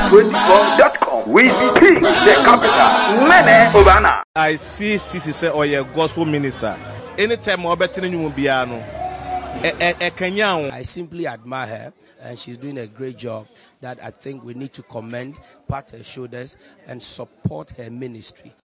Ghana24.com. We speak the capital. Mene Obana. I see Sisi say or your gospel minister. Anytime we're betting you piano. I simply admire her, and she's doing a great job that I think we need to commend, pat her shoulders, and support her ministry.